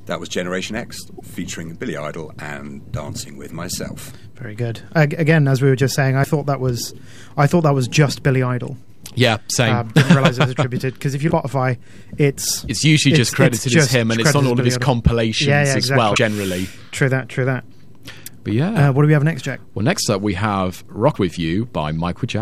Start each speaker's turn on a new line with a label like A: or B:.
A: That was Generation X, featuring Billy Idol and Dancing with Myself.
B: Very good. Again, as we were just saying, I thought that was just Billy Idol.
C: Yeah, same.
B: Didn't realise it was attributed, because if you Spotify, it's
C: usually just credited as him, and it's on all of his compilations as well, generally.
B: True that.
C: But yeah.
B: What do we have next, Jack?
C: Well, next up we have Rock With You by Michael Jackson.